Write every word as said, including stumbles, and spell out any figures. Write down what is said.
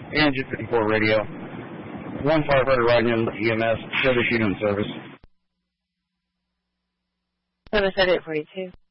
Engine fifty-four radio. One firefighter riding in with E M S, service unit in service. Service at eight forty-two.